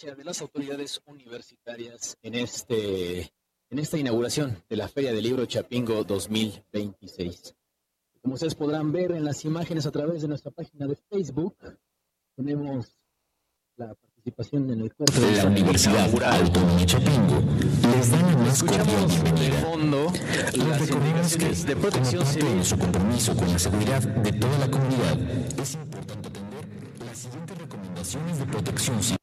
marcha de las autoridades universitarias en esta inauguración de la Feria del Libro Chapingo 2026. Como ustedes podrán ver en las imágenes a través de nuestra página de Facebook, tenemos la participación en el corte de la Universidad Autónoma de Chapingo les da la más cordial bienvenida. De fondo, las indicaciones de protección civil. De su compromiso con la seguridad de toda la comunidad, es importante atender las siguientes recomendaciones de protección civil.